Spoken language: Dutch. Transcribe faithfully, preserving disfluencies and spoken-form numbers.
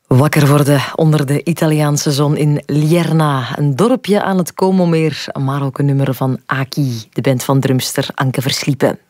Wakker worden onder de Italiaanse zon in Lierna. Een dorpje aan het Como-meer, maar ook een nummer van Aki, de band van drumster Anke Versliepen.